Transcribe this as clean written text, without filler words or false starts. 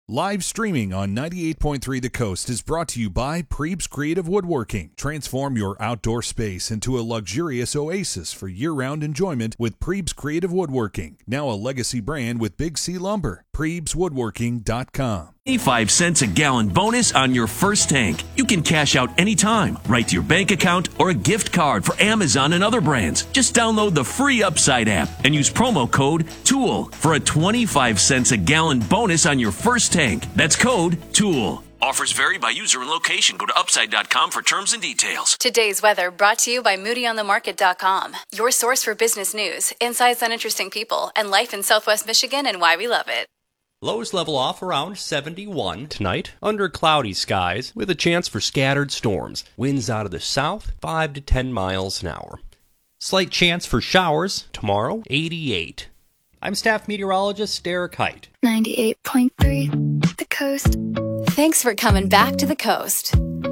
Live streaming on 98.3 The Coast is brought to you by Prebes Creative Woodworking. Transform your outdoor space into a luxurious oasis for year-round enjoyment with Prebes Creative Woodworking. Now a legacy brand with Big C Lumber. PrebesWoodworking.com. 25 cents a gallon bonus on your first tank. You can cash out anytime, right to your bank account or a gift card for Amazon and other brands. Just download the free Upside app and use promo code TOOL for a 25 cents a gallon bonus on your first tank. That's code TOOL. Offers vary by user and location. Go to Upside.com for terms and details. Today's weather brought to you by MoodyOnTheMarket.com. Your source for business news, insights on interesting people, and life in Southwest Michigan and why we love it. Lows level off around 71 tonight, under cloudy skies, with a chance for scattered storms. Winds out of the south, 5 to 10 miles an hour. Slight chance for showers tomorrow, 88. I'm staff meteorologist Derek Height. 98.3, The Coast. Thanks for coming back to the coast.